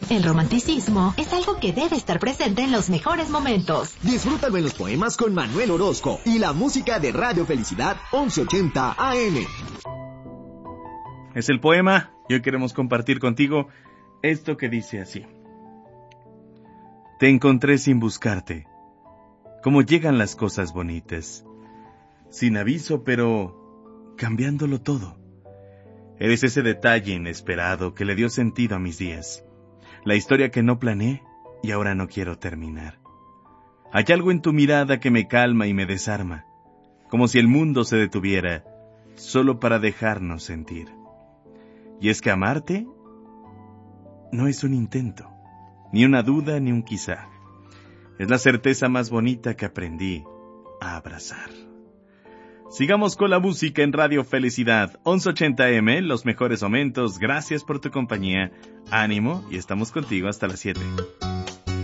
El romanticismo es algo que debe estar presente en los mejores momentos. Disfrútalo en los poemas con Manuel Orozco y la música de Radio Felicidad 1180 AM. Es el poema y hoy queremos compartir contigo esto que dice así. Te encontré sin buscarte, como llegan las cosas bonitas, sin aviso pero cambiándolo todo. Eres ese detalle inesperado que le dio sentido a mis días, la historia que no planeé y ahora no quiero terminar. Hay algo en tu mirada que me calma y me desarma, como si el mundo se detuviera solo para dejarnos sentir. Y es que amarte no es un intento, ni una duda, ni un quizá. Es la certeza más bonita que aprendí a abrazar. Sigamos con la música en Radio Felicidad 1180M, los mejores momentos. Gracias por tu compañía, ánimo y estamos contigo hasta las 7.